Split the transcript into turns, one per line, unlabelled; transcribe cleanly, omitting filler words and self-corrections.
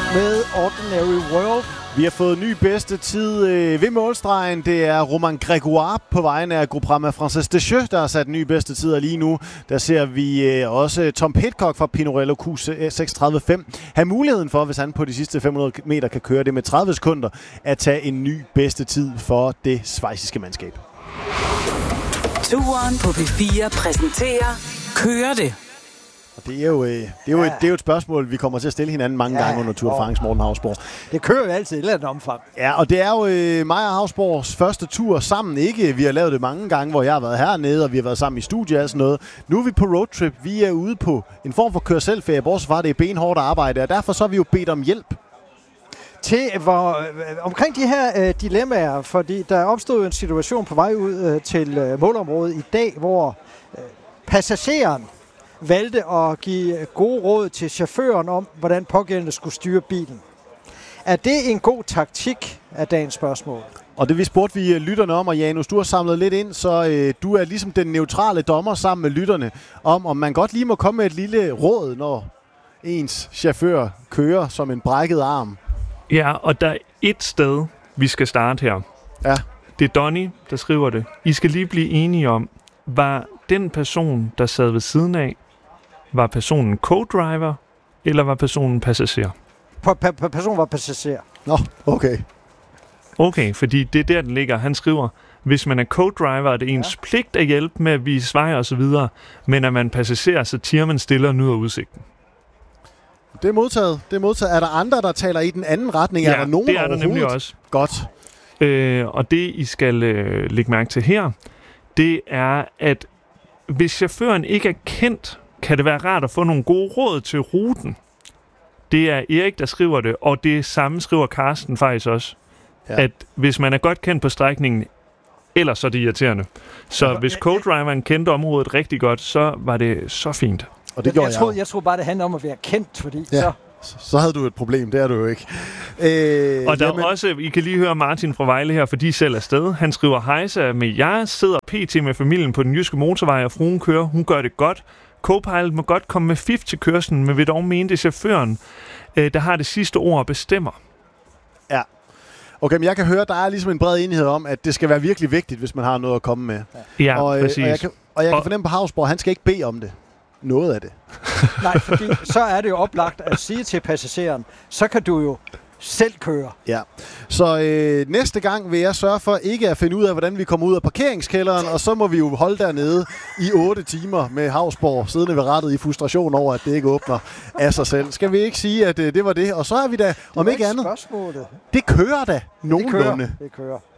med Ordinary World.
Vi har fået ny bedste tid ved målstregen. Det er Romain Grégoire på vegne af Groupama Frances Deschaux, der har sat ny bedste tid. Og lige nu, der ser vi også Tom Pidcock fra Pinarello Q36.5 have muligheden for, hvis han på de sidste 500 meter kan køre det med 30 sekunder, at tage en ny bedste tid for det schweiziske mandskab.
Turen på P4 præsenterer Kører det.
Og det er jo et spørgsmål, vi kommer til at stille hinanden mange gange under Tour de France, Morten Hausborg.
Det kører jo altid i et eller andet omfang.
Ja, og det er jo mig og Hausborgs første tur sammen. Ikke, vi har lavet det mange gange, hvor jeg har været hernede, og vi har været sammen i studiet og sådan noget. Nu er vi på roadtrip. Vi er ude på en form for kør-selv-ferie, bortset fra det er benhårdt arbejde, og derfor så har vi jo bedt om hjælp.
Omkring de her dilemmaer, fordi der opstod en situation på vej ud til målområdet i dag, hvor passageren valgte at give gode råd til chaufføren om, hvordan pågældende skulle styre bilen. Er det en god taktik af dagens spørgsmål?
Og det vi spurgte vi lytterne om, og Janus, du har samlet lidt ind, så du er ligesom den neutrale dommer sammen med lytterne, om man godt lige må komme med et lille råd, når ens chauffør kører som en brækket arm.
Ja, og der er et sted, vi skal starte her.
Ja.
Det er Donny, der skriver det. I skal lige blive enige om, var den person, der sad ved siden af, var personen co-driver, eller var personen passager?
Personen var passager.
Nå, okay.
Okay, fordi det er der, den ligger. Han skriver, hvis man er co-driver, er det ens pligt at hjælpe med at vise vej og så videre, men er man passager, så tiger man stille og nyder udsigten.
Det er modtaget. Er der andre, der taler i den anden retning?
Ja,
er der nogen
det er der nemlig også.
Godt.
Og det, I skal lægge mærke til her, det er, at hvis chaufføren ikke er kendt, kan det være rart at få nogle gode råd til ruten. Det er Erik, der skriver det, og det samme skriver Carsten faktisk også. Ja. At hvis man er godt kendt på strækningen, ellers så er det irriterende. Så hvis co-driveren kendte området rigtig godt, så var det så fint.
Og det
jeg tror bare, det handler om at være kendt, fordi
så havde du et problem. Det er du jo ikke.
Og der er også, I kan lige høre Martin fra Vejle her, for de selv er afsted. Han skriver, hejsa med jeg sidder pt. Med familien på den jyske motorvej, og fruen kører. Hun gør det godt. Co-pilot må godt komme med fif til kørslen, men vil dog mene, det er chaufføren, der har det sidste ord og bestemmer.
Ja. Okay, men jeg kan høre, der er ligesom en bred enighed om, at det skal være virkelig vigtigt, hvis man har noget at komme med.
Ja, præcis.
Og jeg kan fornemme på Hausborg, han skal ikke bede om det. Noget af det.
Nej, fordi så er det jo oplagt at sige til passageren, så kan du jo selv køre.
Ja. Så næste gang vil jeg sørge for ikke at finde ud af, hvordan vi kommer ud af parkeringskælderen, og så må vi jo holde dernede i 8 timer med Hausborg siddende ved rattet i frustration over, at det ikke åbner af sig selv. Skal vi ikke sige, at det var det? Og så er vi da, om ikke andet,
spørgsmålet.
det kører da nogenlunde.
Det kører.